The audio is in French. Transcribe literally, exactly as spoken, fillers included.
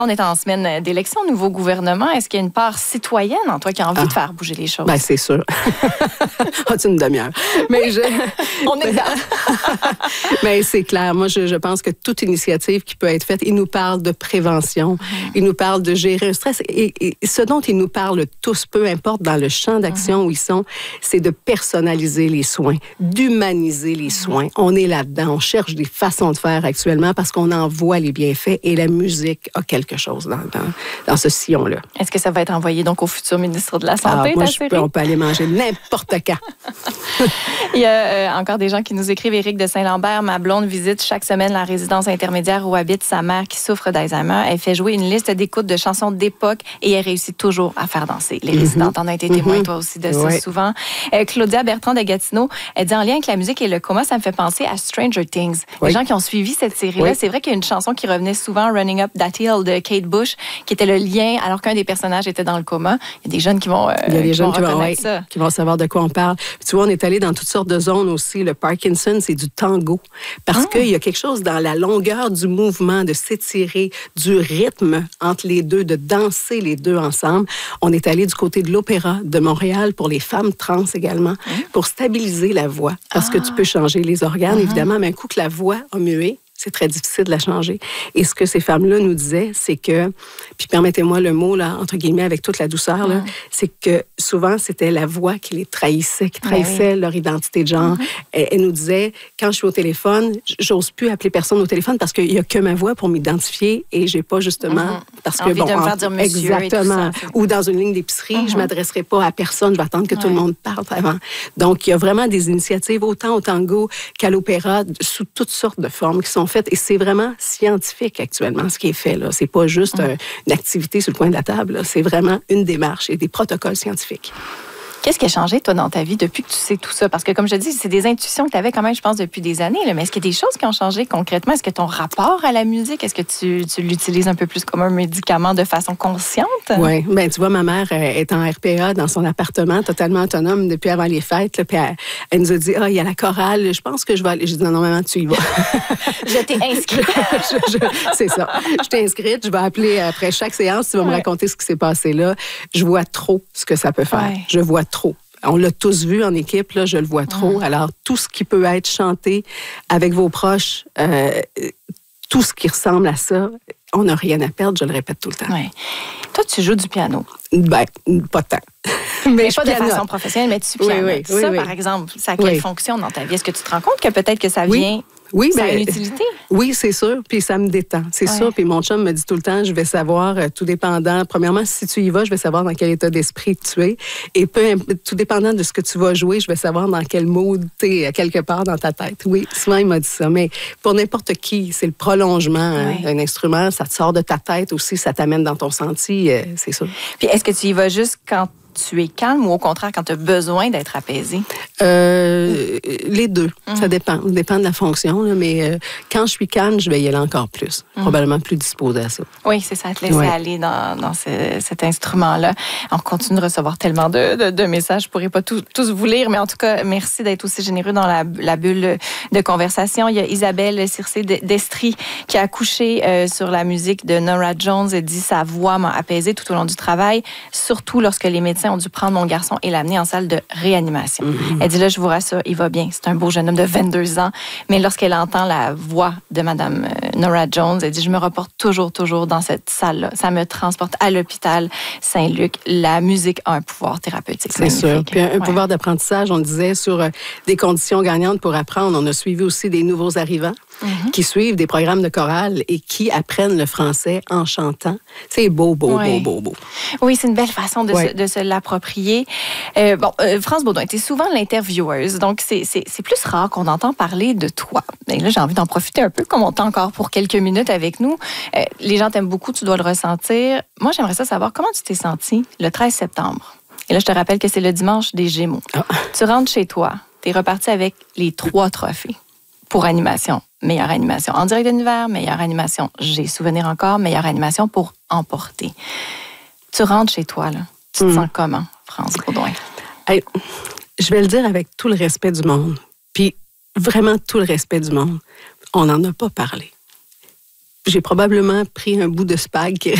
On est en semaine d'élection, nouveau gouvernement. Est-ce qu'il y a une part citoyenne en toi qui a envie ah. de faire bouger les choses? Bien, c'est sûr. As-tu une demi-heure? Mais je... On est là. Mais c'est clair. Moi, je, je pense que toute initiative qui peut être faite, il nous parle de prévention, mmh. il nous parle de gérer un stress. Et, et ce dont il nous parle tous, peu importe dans le champ d'action mmh. où ils sont, c'est de personnaliser les soins, d'humaniser les mmh. soins. On est là-dedans. On cherche des façons de faire actuellement parce qu'on en voit les bienfaits et la musique a quelque chose dans, dans, dans ce sillon-là. Est-ce que ça va être envoyé donc au futur ministre de la Santé? Ah, moi, je peux, on peut aller manger n'importe quand. Il y a euh, encore des gens qui nous écrivent. Éric de Saint-Lambert, ma blonde visite chaque semaine la résidence intermédiaire où habite sa mère qui souffre d'Alzheimer. Elle fait jouer une liste d'écoute de chansons d'époque et elle réussit toujours à faire danser. Les mm-hmm. résidentes en ont été témoins, mm-hmm. toi aussi, de ça ouais. souvent. Euh, Claudia Bertrand de Gatineau, elle dit en lien avec la musique et le coma, ça me fait penser à Stranger Things. Oui. Les gens qui ont suivi cette série-là, oui. c'est vrai qu'il y a une chanson qui revenait souvent, Running Up That Hill de Kate Bush, qui était le lien, alors qu'un des personnages était dans le coma. Il y a des jeunes qui vont, euh, Il y a des qui jeunes vont qui, reconnaître vont, ouais, ça. qui vont savoir de quoi on parle. Puis, tu vois, on est allé dans toutes sortes de zones aussi. Le Parkinson, c'est du tango. Parce oh. qu'il y a quelque chose dans la longueur du mouvement, de s'étirer, du rythme entre les deux, de danser les deux ensemble. On est allé du côté de l'Opéra de Montréal pour les femmes trans également, mmh. pour stabiliser la voix. Parce ah. que tu peux changer les organes, mmh. évidemment, mais un coup que la voix a mué, c'est très difficile de la changer. Et ce que ces femmes-là nous disaient, c'est que, puis permettez-moi le mot, là, entre guillemets, avec toute la douceur, là, mm. c'est que souvent, c'était la voix qui les trahissait, qui trahissait oui. leur identité de genre. Mm-hmm. Elle, elle nous disait, quand je suis au téléphone, j'ose plus appeler personne au téléphone parce qu'il n'y a que ma voix pour m'identifier et j'ai pas justement... Mm-hmm. Parce que, envie bon, de me faire dire monsieur exactement. Et tout ça. Ou dans une ligne d'épicerie, mm-hmm. je m'adresserai pas à personne, je vais attendre que ouais. tout le monde parle avant. Donc, il y a vraiment des initiatives, autant au tango qu'à l'opéra, sous toutes sortes de formes qui sont faites. Et c'est vraiment scientifique actuellement, ce qui est fait. Là. C'est pas juste mmh. une activité sur le coin de la table. Là. C'est vraiment une démarche et des protocoles scientifiques. Qu'est-ce qui a changé, toi, dans ta vie depuis que tu sais tout ça? Parce que, comme je dis, c'est des intuitions que tu avais quand même, je pense, depuis des années. Là. Mais est-ce qu'il y a des choses qui ont changé concrètement? Est-ce que ton rapport à la musique, est-ce que tu, tu l'utilises un peu plus comme un médicament de façon consciente? Oui. Bien, tu vois, ma mère est en R P A dans son appartement, totalement autonome depuis avant les fêtes. Là, puis elle, elle nous a dit, ah, il y a la chorale, je pense que je vais aller. J'ai dit, non, non, maman, tu y vas. Je t'ai inscrite. je, je, c'est ça. Je t'ai inscrite. Je vais appeler après chaque séance. Tu vas ouais. me raconter ce qui s'est passé là. Je vois trop ce que ça peut faire. Ouais. Je vois trop. On l'a tous vu en équipe, là, je le vois trop. Mmh. Alors, tout ce qui peut être chanté avec vos proches, euh, tout ce qui ressemble à ça, on n'a rien à perdre, je le répète tout le temps. Ouais. Toi, tu joues du piano. Ben, pas tant. mais, mais pas de façon professionnelle, mais tu piano. Oui, oui, ça, oui, par oui. exemple, ça a quelle oui. fonction dans ta vie? Est-ce que tu te rends compte que peut-être que ça vient... Oui. Oui, ça mais, a une utilité? Oui, c'est sûr. Puis ça me détend. C'est ouais. sûr. Puis mon chum me dit tout le temps, je vais savoir, euh, tout dépendant, premièrement, si tu y vas, je vais savoir dans quel état d'esprit tu es. Et peu, tout dépendant de ce que tu vas jouer, je vais savoir dans quel mood tu es, quelque part dans ta tête. Oui, souvent, il m'a dit ça. Mais pour n'importe qui, c'est le prolongement ouais. hein, d'un instrument. Ça te sort de ta tête aussi, ça t'amène dans ton senti, euh, c'est sûr. Puis est-ce que tu y vas juste quand tu es calme ou au contraire quand tu as besoin d'être apaisé? Euh, les deux. Mmh. Ça dépend. Ça dépend de la fonction. Là, mais euh, quand je suis calme, je vais y aller encore plus. Mmh. Probablement plus disposée à ça. Oui, c'est ça. Te laisser ouais. aller dans, dans ce, cet instrument-là. On continue de recevoir tellement de, de, de messages. Je ne pourrais pas tout, tous vous lire, mais en tout cas, merci d'être aussi généreux dans la, la bulle de conversation. Il y a Isabelle Circé d'Estrie qui a accouché euh, sur la musique de Norah Jones. Elle dit « Sa voix m'a apaisée tout au long du travail, surtout lorsque les médecins ont dû prendre mon garçon et l'amener en salle de réanimation. Mm-hmm. » Elle dit là, je vous rassure, il va bien. C'est un beau jeune homme de vingt-deux ans. Mais lorsqu'elle entend la voix de Mme Norah Jones, elle dit, je me reporte toujours, toujours dans cette salle-là. Ça me transporte à l'hôpital Saint-Luc. La musique a un pouvoir thérapeutique. C'est sûr. Puis un, un ouais. pouvoir d'apprentissage, on disait, sur euh, des conditions gagnantes pour apprendre. On a suivi aussi des nouveaux arrivants. Mm-hmm. Qui suivent des programmes de chorale et qui apprennent le français en chantant. C'est beau, beau, ouais. beau, beau, beau. Oui, c'est une belle façon de, ouais. se, de se l'approprier. Euh, bon, euh, France Baudouin, tu es souvent l'intervieweuse, donc c'est, c'est, c'est plus rare qu'on entend parler de toi. Et là, j'ai envie d'en profiter un peu, comme on t'a encore pour quelques minutes avec nous. Euh, les gens t'aiment beaucoup, tu dois le ressentir. Moi, j'aimerais ça savoir comment tu t'es sentie le treize septembre. Et là, je te rappelle que c'est le dimanche des Gémeaux. Ah. Tu rentres chez toi, tu es reparti avec les trois trophées pour animation. Meilleure animation en direct de l'univers, meilleure animation, j'ai souvenir encore, meilleure animation pour emporter. Tu rentres chez toi, là. Tu te mmh. sens comment, France Baudouin? Hey, je vais le dire avec tout le respect du monde, puis vraiment tout le respect du monde. On n'en a pas parlé. j'ai probablement pris un bout de spag qui